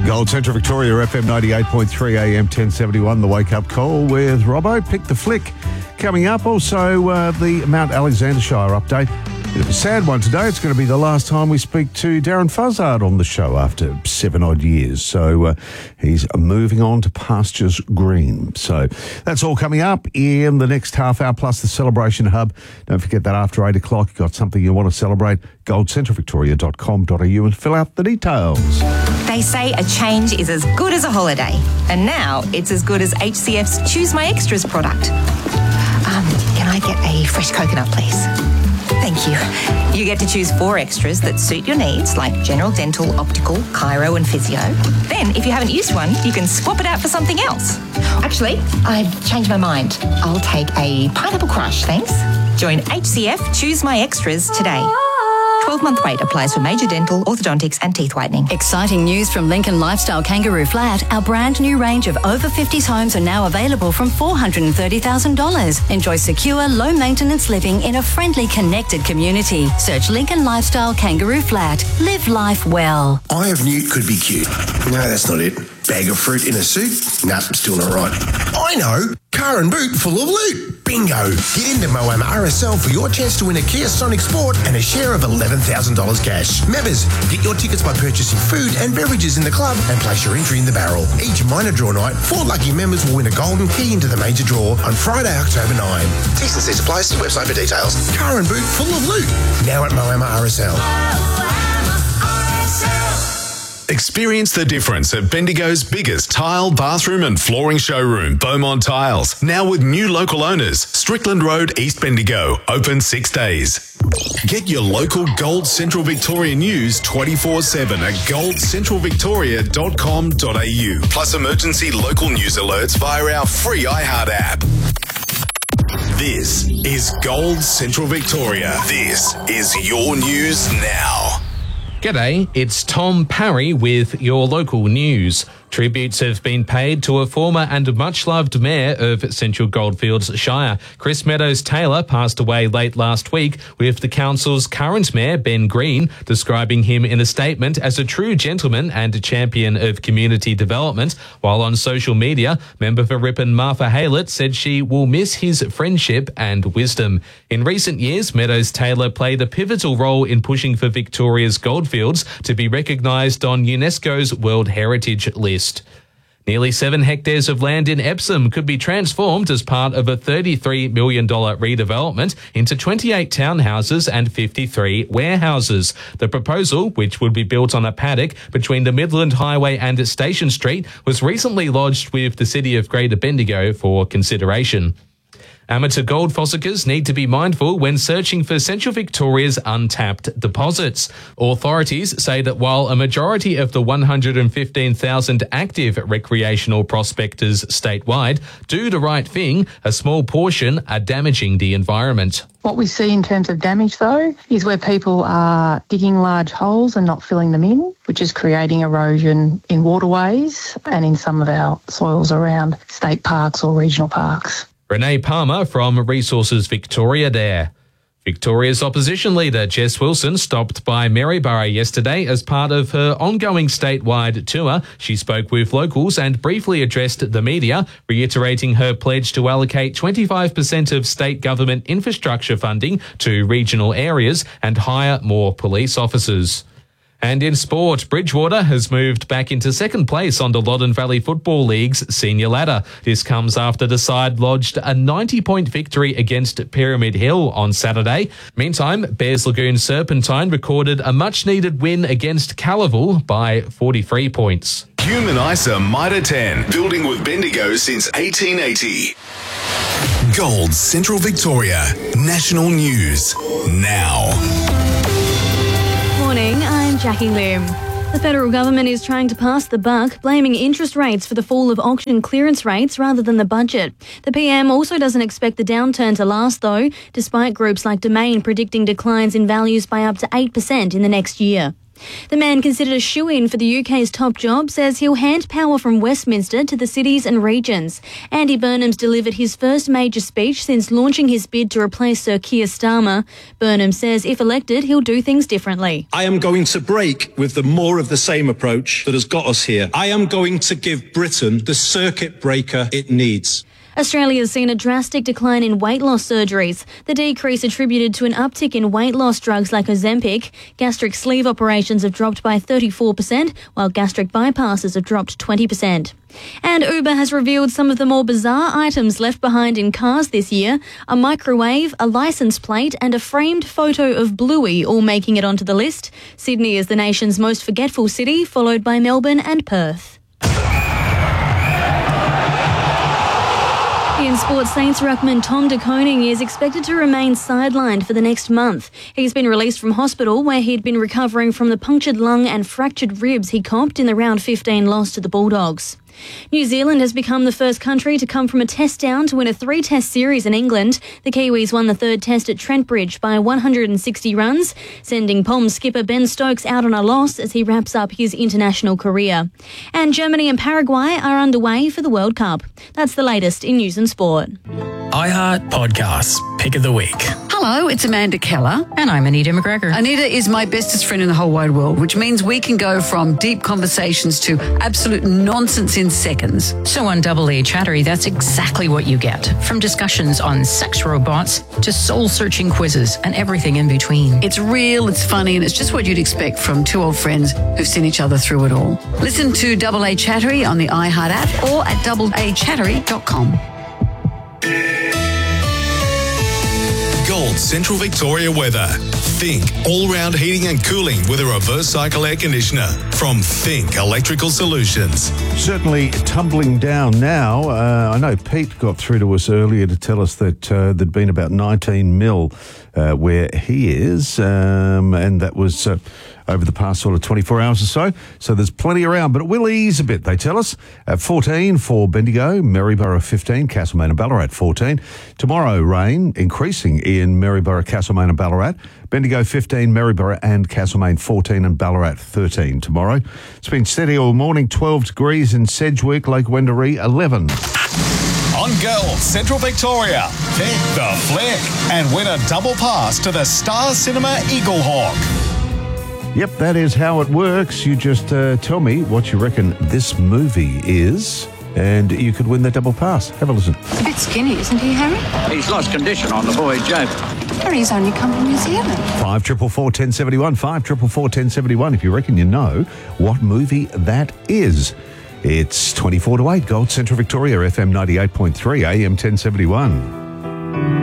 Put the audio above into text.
Gold Central Victoria, FM 98.3 AM 1071, the wake-up call with Robbo. Pick the flick. Coming up, also the Mount Alexander Shire update. Bit of a sad one today. It's going to be the last time we speak to Darren Fuzzard on the show after 7-odd years. So he's moving on to pastures green. So that's all coming up in the next half hour, plus the Celebration Hub. Don't forget that after 8 o'clock, you've got something you want to celebrate, goldcentralvictoria.com.au and fill out the details. They say a change is as good as a holiday. And now it's as good as HCF's Choose My Extras product. Can I get a fresh coconut, please? Thank you. You get to choose 4 extras that suit your needs, like general dental, optical, chiro and physio. Then, if you haven't used one, you can swap it out for something else. Actually, I've changed my mind. I'll take a pineapple crush, thanks. Join HCF Choose My Extras today. 12-month wait applies for major dental, orthodontics and teeth whitening. Exciting news from Lincoln Lifestyle Kangaroo Flat. Our brand new range of over 50s homes are now available from $430,000. Enjoy secure, low maintenance living in a friendly, connected community. Search Lincoln Lifestyle Kangaroo Flat. Live life well. Eye of Newt could be cute. No, that's not it. Bag of fruit in a suit? Nah, still not right. I know! Car and boot full of loot. Bingo! Get into Moama RSL for your chance to win a Kia Sonic Sport and a share of $11,000 cash. Members, get your tickets by purchasing food and beverages in the club and place your entry in the barrel. Each minor draw night, 4 lucky members will win a golden key into the major draw on Friday, October 9. T's and C's apply. See website for details. Car and boot full of loot. Now at Moama RSL. Experience the difference at Bendigo's biggest tile, bathroom and flooring showroom, Beaumont Tiles. Now with new local owners, Strickland Road, East Bendigo, open 6 days. Get your local Gold Central Victoria news 24/7 at goldcentralvictoria.com.au. Plus emergency local news alerts via our free iHeart app. This is Gold Central Victoria. This is your news now. G'day, it's Tom Parry with your local news. Tributes have been paid to a former and much-loved mayor of Central Goldfields Shire. Chris Meadows-Taylor passed away late last week, with the council's current mayor, Ben Green, describing him in a statement as a true gentleman and a champion of community development, while on social media, member for Ripon Martha Haylett said she will miss his friendship and wisdom. In recent years, Meadows-Taylor played a pivotal role in pushing for Victoria's goldfields to be recognised on UNESCO's World Heritage List. Nearly 7 hectares of land in Epsom could be transformed as part of a $33 million redevelopment into 28 townhouses and 53 warehouses. The proposal, which would be built on a paddock between the Midland Highway and Station Street, was recently lodged with the City of Greater Bendigo for consideration. Amateur gold fossickers need to be mindful when searching for Central Victoria's untapped deposits. Authorities say that while a majority of the 115,000 active recreational prospectors statewide do the right thing, a small portion are damaging the environment. What we see in terms of damage, though, is where people are digging large holes and not filling them in, which is creating erosion in waterways and in some of our soils around state parks or regional parks. Renee Palmer from Resources Victoria there. Victoria's opposition leader Jess Wilson stopped by Maryborough yesterday as part of her ongoing statewide tour. She spoke with locals and briefly addressed the media, reiterating her pledge to allocate 25% of state government infrastructure funding to regional areas and hire more police officers. And in sport, Bridgewater has moved back into second place on the Loddon Valley Football League's senior ladder. This comes after the side lodged a 90-point victory against Pyramid Hill on Saturday. Meantime, Bears Lagoon Serpentine recorded a much-needed win against Calaval by 43 points. Human ISA Mitre 10, building with Bendigo since 1880. Gold Central Victoria, national news now. Morning, I'm Jackie Lim. The federal government is trying to pass the buck, blaming interest rates for the fall of auction clearance rates rather than the budget. The PM also doesn't expect the downturn to last, though, despite groups like Domain predicting declines in values by up to 8% in the next year. The man, considered a shoo-in for the UK's top job, says he'll hand power from Westminster to the cities and regions. Andy Burnham's delivered his first major speech since launching his bid to replace Sir Keir Starmer. Burnham says if elected, he'll do things differently. I am going to break with the more of the same approach that has got us here. I am going to give Britain the circuit breaker it needs. Australia has seen a drastic decline in weight loss surgeries. The decrease attributed to an uptick in weight loss drugs like Ozempic. Gastric sleeve operations have dropped by 34%, while gastric bypasses have dropped 20%. And Uber has revealed some of the more bizarre items left behind in cars this year. A microwave, a licence plate and a framed photo of Bluey all making it onto the list. Sydney is the nation's most forgetful city, followed by Melbourne and Perth. In sports, Saints ruckman Tom De Koning is expected to remain sidelined for the next month. He's been released from hospital where he'd been recovering from the punctured lung and fractured ribs he copped in the round 15 loss to the Bulldogs. New Zealand has become the first country to come from a test down to win a 3-test series in England. The Kiwis won the third test at Trent Bridge by 160 runs, sending Poms skipper Ben Stokes out on a loss as he wraps up his international career. And Germany and Paraguay are underway for the World Cup. That's the latest in news and sport. iHeart Podcasts, Pick of the Week. Hello, it's Amanda Keller. And I'm Anita McGregor. Anita is my bestest friend in the whole wide world, which means we can go from deep conversations to absolute nonsense in seconds. So on Double A Chattery, that's exactly what you get. From discussions on sex robots to soul-searching quizzes and everything in between. It's real, it's funny, and it's just what you'd expect from two old friends who've seen each other through it all. Listen to Double A Chattery on the iHeart app or at doubleachattery.com. Gold Central Victoria weather. Think all-round heating and cooling with a reverse cycle air conditioner from Think Electrical Solutions. Certainly tumbling down now. I know Pete got through to us earlier to tell us that there'd been about 19 mil where he is, and that was over the past sort of 24 hours or so. So there's plenty around, but it will ease a bit, they tell us. 14 for Bendigo, Maryborough 15, Castlemaine and Ballarat 14. Tomorrow, rain increasing in Maryborough, Castlemaine and Ballarat. Bendigo 15, Maryborough and Castlemaine 14 and Ballarat 13 tomorrow. It's been steady all morning, 12 degrees in Sedgwick, Lake Wendouree 11. On Gold Central Victoria, pick the flick and win a double pass to the Star Cinema Eaglehawk. Yep, that is how it works. You just tell me what you reckon this movie is, and you could win the double pass. Have a listen. A bit skinny, isn't he, Harry? He's lost condition on the voyage, Joe. Harry's only come from New Zealand. 5444 1071, 5444 1071. If you reckon you know what movie that is. It's 24 to 8, Gold Central Victoria, FM 98.3, AM 1071.